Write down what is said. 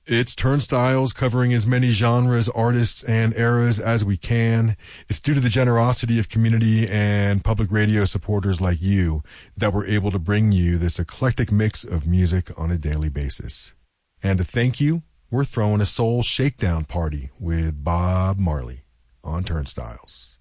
It's Turnstiles, covering as many genres, artists, and eras as we can. It's due to the generosity of community and public radio supporters like you that we're able to bring you this eclectic mix of music on a daily basis. And to thank you, we're throwing a soul shakedown party with Bob Marley on Turnstiles.